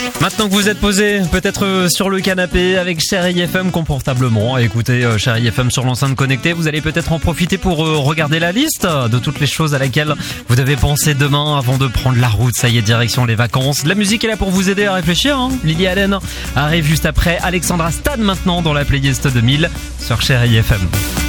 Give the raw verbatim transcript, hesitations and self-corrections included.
Maintenant que vous êtes posé peut-être sur le canapé avec Chérie F M confortablement, écoutez Chérie F M sur l'enceinte connectée, vous allez peut-être en profiter pour regarder la liste de toutes les choses à laquelle vous devez penser demain avant de prendre la route. Ça y est, direction les vacances. La musique est là pour vous aider à réfléchir. Hein. Lily Allen arrive juste après. Alexandra Stan maintenant dans la playlist deux mille sur Chérie F M.